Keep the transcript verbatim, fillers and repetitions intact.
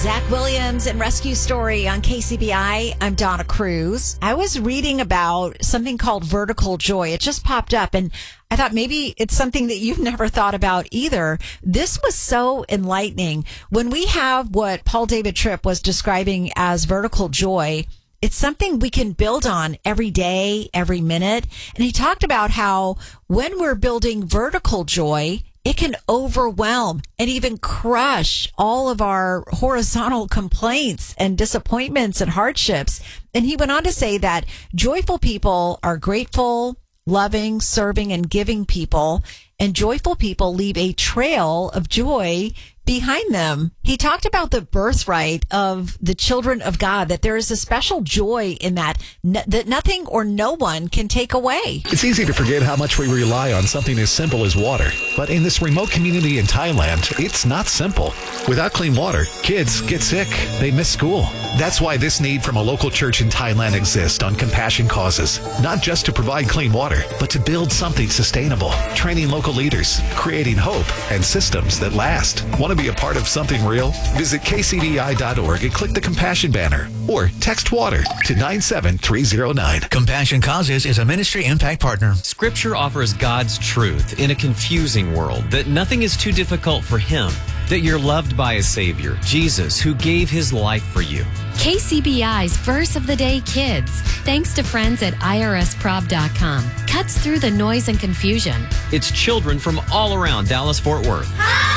Zach Williams and Rescue Story on K C B I. I'm Donna Cruz. I was reading about something called vertical joy. It just popped up and I thought maybe it's something that you've never thought about either. This was so enlightening. When we have what Paul David Tripp was describing as vertical joy, it's something we can build on every day, every minute. And he talked about how when we're building vertical joy, it can overwhelm and even crush all of our horizontal complaints and disappointments and hardships. And he went on to say that joyful people are grateful, loving, serving, and giving people. And joyful people leave a trail of joy behind them. He talked about the birthright of the children of God, that there is a special joy in that, n- that nothing or no one can take away. It's easy to forget how much we rely on something as simple as water. But in this remote community in Thailand, it's not simple. Without clean water, kids get sick. They miss school. That's why this need from a local church in Thailand exists on Compassion Causes. Not just to provide clean water, but to build something sustainable. Training local leaders, creating hope and systems that last. Want to be a part of something real? Visit k c d i dot org and click the Compassion banner or text WATER to nine seven three zero nine. Compassion Causes is a ministry impact partner. Scripture offers God's truth in a confusing world, that nothing is too difficult for Him, that you're loved by a Savior, Jesus, who gave His life for you. K C B I's Verse of the Day Kids, thanks to friends at I R S prob dot com, cuts through the noise and confusion. It's children from all around Dallas-Fort Worth.